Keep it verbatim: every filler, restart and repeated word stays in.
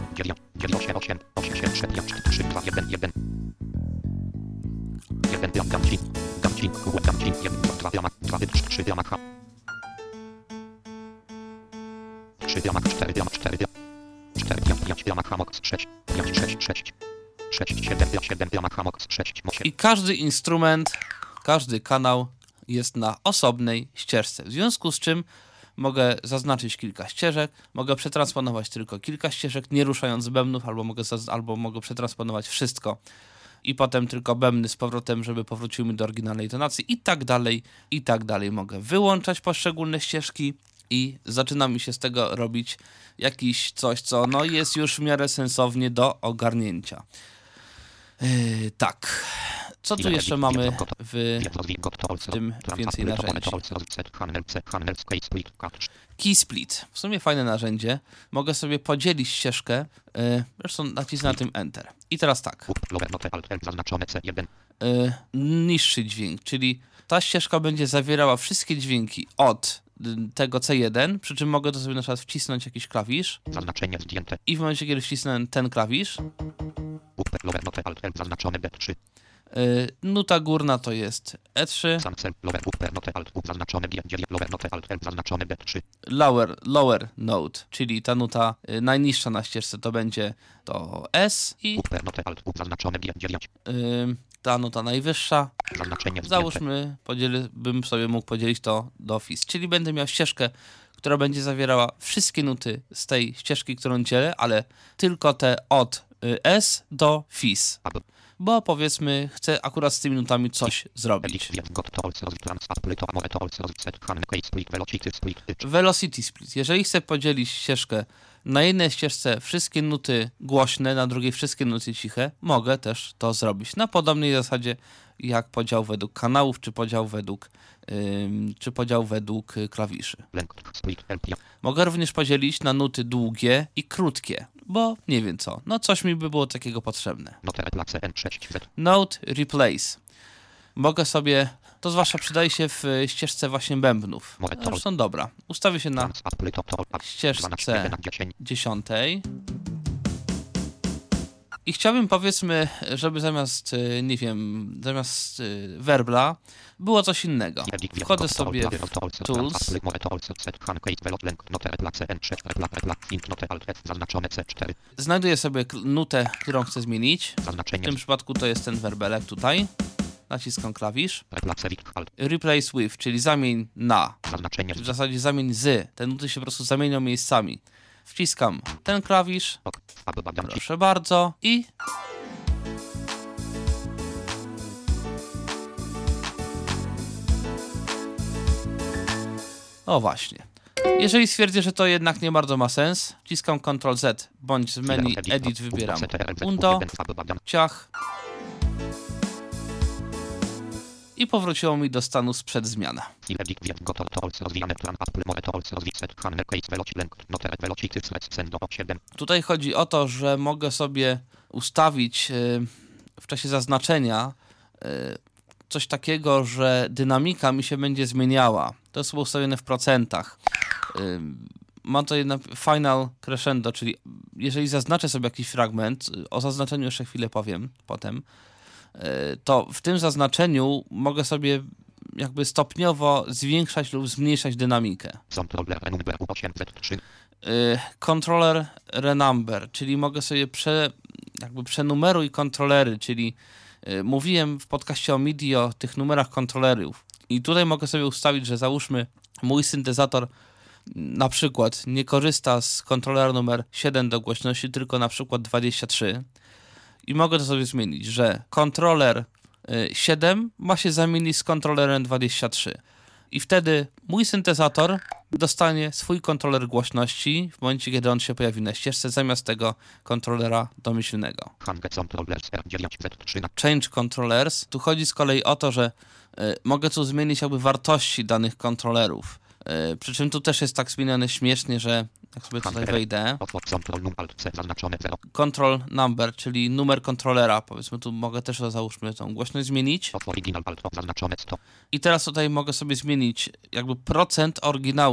dziewięć, dziewięć, osiem, osiem, siedem, cztery, trzy, dwa, jeden, jeden. jeden diam, gamci, gamci, kółek, gamci, jeden, dwa diamak, dwa, trzy diamak, trzy diamak, cztery diamak, cztery diamak, cztery diamak, pięć diamak, hamox, sześć, pięć, sześć, sześć, sześć, siedem, siedem diamak, hamox, sześć, osiem. I każdy instrument, każdy kanał jest na osobnej ścieżce, w związku z czym mogę zaznaczyć kilka ścieżek, mogę przetransponować tylko kilka ścieżek, nie ruszając bębnów, albo mogę, albo mogę przetransponować wszystko i potem tylko bębny z powrotem, żeby powróciły mi do oryginalnej tonacji i tak dalej, i tak dalej. Mogę wyłączać poszczególne ścieżki i zaczyna mi się z tego robić jakiś coś, co no jest już w miarę sensownie do ogarnięcia. Yy, tak. Co tu jeszcze mamy w tym więcej narzędzi? Key Split. W sumie fajne narzędzie. Mogę sobie podzielić ścieżkę. Yy, zresztą nacisnę na tym Enter. I teraz tak. Yy, niższy dźwięk, czyli ta ścieżka będzie zawierała wszystkie dźwięki od tego C jeden, przy czym mogę to sobie na przykład wcisnąć jakiś klawisz. Zaznaczenie zdjęte. I w momencie, kiedy wcisnę ten klawisz, zaznaczone D trzy. Yy, nuta górna to jest E trzy. Zaznaczone D trzy. Lower, lower note, czyli ta nuta yy, najniższa na ścieżce to będzie to S i zaznaczone G dziewięć. Yy, ta nuta najwyższa. Zaznaczenie Załóżmy, podzielę, bym sobie mógł podzielić to do Fis, czyli będę miał ścieżkę, która będzie zawierała wszystkie nuty z tej ścieżki, którą dzielę, ale tylko te od y, S do Fis. Bo powiedzmy, chcę akurat z tymi nutami coś zrobić. Velocity Split. Jeżeli chcę podzielić ścieżkę na jednej ścieżce wszystkie nuty głośne, na drugiej wszystkie nuty ciche, mogę też to zrobić. Na podobnej zasadzie jak podział według kanałów, czy podział według, ym, czy podział według klawiszy. Mogę również podzielić na nuty długie i krótkie, bo nie wiem co. No coś mi by było takiego potrzebne. Note Replace. Mogę sobie, to zwłaszcza przydaje się w ścieżce właśnie bębnów. Zresztą dobra. Ustawię się na ścieżce dziesiątej. I chciałbym, powiedzmy, żeby zamiast, nie wiem, zamiast werbla było coś innego. Wchodzę sobie w Tools. Znajduję sobie nutę, którą chcę zmienić. W tym przypadku to jest ten werbelek tutaj. Naciskam klawisz. Replace with, czyli zamień na. W zasadzie zamień z. Te nuty się po prostu zamienią miejscami. Wciskam ten klawisz. Proszę bardzo. I... O właśnie. Jeżeli stwierdzę, że to jednak nie bardzo ma sens, wciskam kontrol Z, bądź z menu Edit wybieram Undo, ciach. I powróciło mi do stanu sprzed zmian. Tutaj chodzi o to, że mogę sobie ustawić w czasie zaznaczenia coś takiego, że dynamika mi się będzie zmieniała. To jest ustawione w procentach. Mam to jednak final crescendo, czyli jeżeli zaznaczę sobie jakiś fragment, o zaznaczeniu jeszcze chwilę powiem potem, to w tym zaznaczeniu mogę sobie jakby stopniowo zwiększać lub zmniejszać dynamikę. Controller renumber, czyli mogę sobie prze, jakby przenumeruj kontrolery, czyli mówiłem w podcaście o MIDI o tych numerach kontrolerów i tutaj mogę sobie ustawić, że załóżmy mój syntezator na przykład nie korzysta z kontrolera numer siedem do głośności, tylko na przykład dwadzieścia trzy. I mogę to sobie zmienić, że kontroler siedem ma się zamienić z kontrolerem dwadzieścia trzy. I wtedy mój syntezator dostanie swój kontroler głośności w momencie, kiedy on się pojawi na ścieżce, zamiast tego kontrolera domyślnego. Change controllers. Tu chodzi z kolei o to, że y, mogę tu zmienić jakby wartości danych kontrolerów. Y, przy czym tu też jest tak zmienione śmiesznie, że jak sobie tutaj wejdę, control number, czyli numer kontrolera, powiedzmy tu mogę też załóżmy tą głośność zmienić. I teraz tutaj mogę sobie zmienić jakby procent oryginału